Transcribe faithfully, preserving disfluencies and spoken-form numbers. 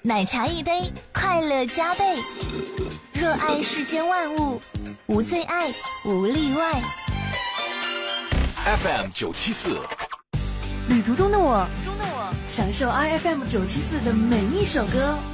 奶茶一杯，快乐加倍。热爱世间万物，无最爱，无例外。 F M 九七四， 旅途中的我，中的我，享受 I F M 九七四的每一首歌。